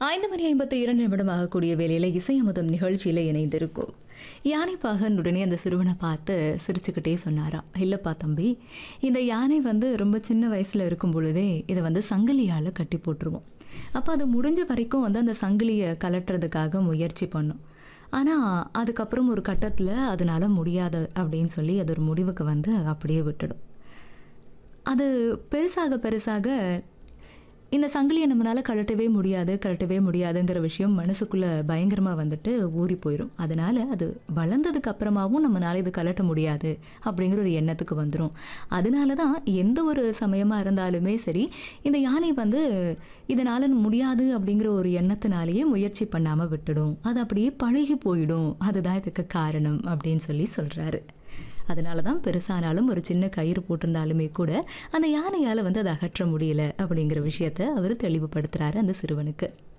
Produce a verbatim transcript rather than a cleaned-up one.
ஐந்து மணி ஐம்பத்தி இரண்டு நிமிடம் ஆகக்கூடிய வேளையில் இசையமுதம் நிகழ்ச்சியில் இணைந்திருக்கும். யானை பாகன் உடனே அந்த சிறுவனை பார்த்து சிரிச்சுக்கிட்டே சொன்னாராம், இல்லைப்பா தம்பி, இந்த யானை வந்து ரொம்ப சின்ன வயசில் இருக்கும் பொழுதே இதை வந்து சங்கிலியால் கட்டி போட்டுருவோம். அப்போ அது முடிஞ்ச வரைக்கும் வந்து அந்த சங்கிலியை கலட்டுறதுக்காக முயற்சி பண்ணும். ஆனால் அதுக்கப்புறம் ஒரு கட்டத்தில் அதனால முடியாது அப்படின்னு சொல்லி அது ஒரு முடிவுக்கு வந்து அப்படியே விட்டுடும். அது பெருசாக பெருசாக இந்த சங்கிலியை நம்மளால் கழட்டவே முடியாது கழட்டவே முடியாதுங்கிற விஷயம் மனசுக்குள்ளே பயங்கரமாக வந்துட்டு ஊறி போயிடும். அதனால் அது வளர்ந்ததுக்கு அப்புறமாவும் நம்மளால் இது கழட்ட முடியாது அப்படிங்கிற ஒரு எண்ணத்துக்கு வந்துடும். அதனால தான் எந்த ஒரு சமயமாக இருந்தாலுமே சரி, இந்த யானை வந்து இதனால் முடியாது அப்படிங்கிற ஒரு எண்ணத்தினாலேயே முயற்சி பண்ணாமல் விட்டுடும். அது அப்படியே பழகி போயிடும். அதுதான் இதுக்கு காரணம் அப்படின்னு சொல்லி சொல்கிறாரு. அதனால தான் பெருசானாலும் ஒரு சின்ன கயிறு போட்டிருந்தாலுமே கூட அந்த யானையால் வந்து அதை அகற்ற முடியல அப்படிங்கிற விஷயத்த அவர் தெளிவுபடுத்துகிறாரு அந்த சிறுவனுக்கு.